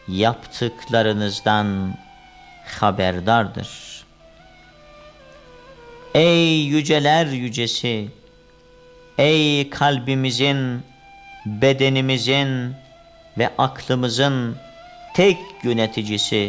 yaptıklarınızdan haberdardır. Ey yüceler yücesi, ey kalbimizin, bedenimizin ve aklımızın tek yöneticisi!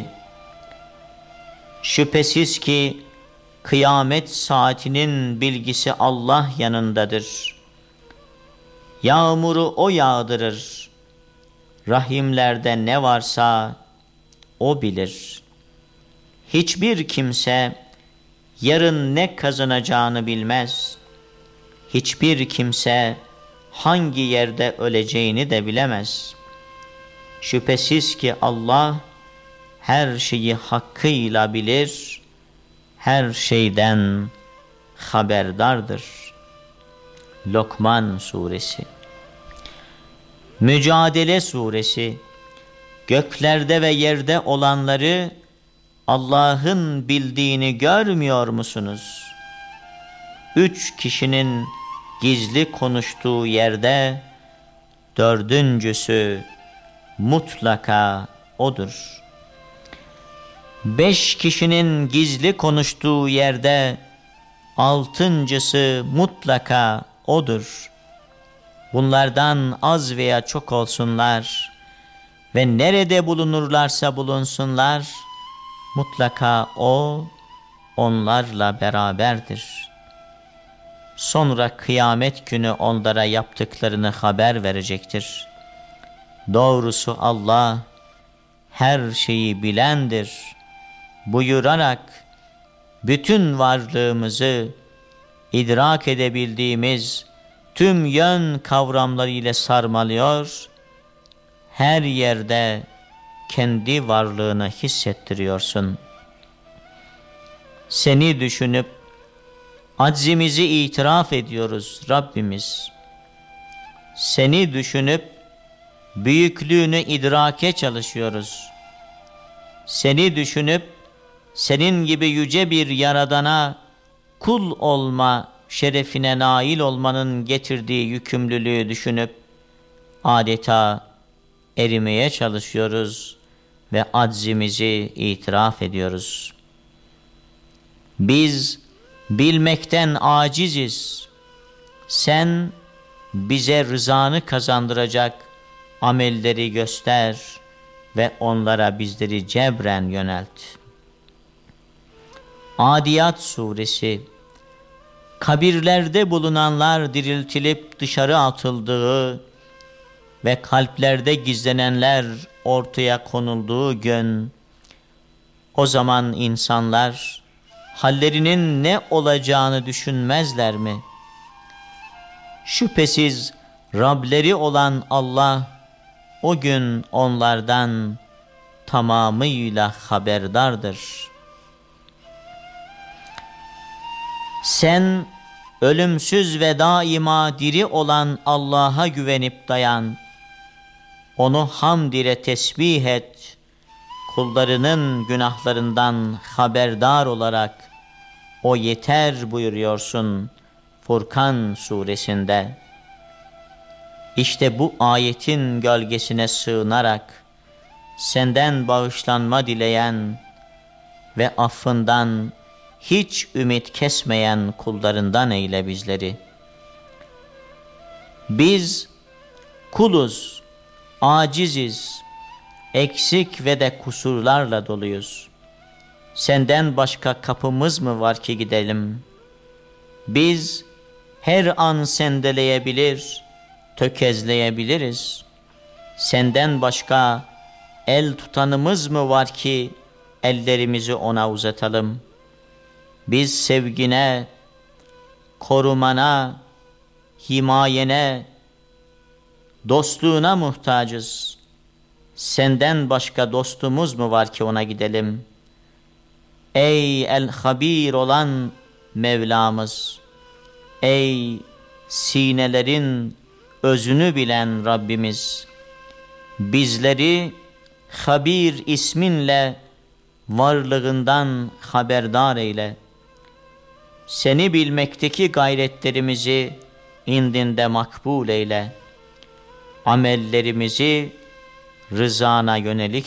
Şüphesiz ki kıyamet saatinin bilgisi Allah yanındadır. Yağmuru O yağdırır. Rahimlerde ne varsa O bilir. Hiçbir kimse yarın ne kazanacağını bilmez. Hiçbir kimse hangi yerde öleceğini de bilemez. Şüphesiz ki Allah her şeyi hakkıyla bilir, her şeyden haberdardır. Lokman Suresi. Mücadele Suresi. Göklerde ve yerde olanları Allah'ın bildiğini görmüyor musunuz? 3 kişinin gizli konuştuğu yerde dördüncüsü mutlaka O'dur. 5 kişinin gizli konuştuğu yerde altıncısı mutlaka O'dur. Bunlardan az veya çok olsunlar ve nerede bulunurlarsa bulunsunlar, mutlaka O onlarla beraberdir. Sonra kıyamet günü onlara yaptıklarını haber verecektir. Doğrusu Allah her şeyi bilendir buyurarak bütün varlığımızı idrak edebildiğimiz tüm yön kavramları ile sarmalıyor, her yerde kendi varlığını hissettiriyorsun. Seni düşünüp aczimizi itiraf ediyoruz Rabbimiz. Seni düşünüp büyüklüğünü idrake çalışıyoruz. Seni düşünüp senin gibi yüce bir yaradana kul olma şerefine nail olmanın getirdiği yükümlülüğü düşünüp adeta erimeye çalışıyoruz ve aczimizi itiraf ediyoruz. Biz bilmekten aciziz. Sen bize rızanı kazandıracak amelleri göster ve onlara bizleri cebren yönelt. Adiyat Suresi. Kabirlerde bulunanlar diriltilip dışarı atıldığı ve kalplerde gizlenenler ortaya konulduğu gün, o zaman insanlar hallerinin ne olacağını düşünmezler mi? Şüphesiz Rableri olan Allah o gün onlardan tamamıyla haberdardır. Sen ölümsüz ve daima diri olan Allah'a güvenip dayan. Onu hamd ile tesbih et. Kullarının günahlarından haberdar olarak O yeter buyuruyorsun Furkan suresinde. İşte bu ayetin gölgesine sığınarak senden bağışlanma dileyen ve affından hiç ümit kesmeyen kullarından eyle bizleri. Biz kuluz, aciziz, eksik ve de kusurlarla doluyuz. Senden başka kapımız mı var ki gidelim? Biz her an sendeleyebilir, tökezleyebiliriz. Senden başka el tutanımız mı var ki ellerimizi ona uzatalım? Biz sevgine, korumana, himayene, dostluğuna muhtacız. Senden başka dostumuz mu var ki ona gidelim? Ey el-Habir olan Mevlamız, ey sinelerin özünü bilen Rabbimiz, bizleri Habir isminle varlığından haberdar eyle. Seni bilmekteki gayretlerimizi indinde makbul eyle. Amellerimizi rızana yönelik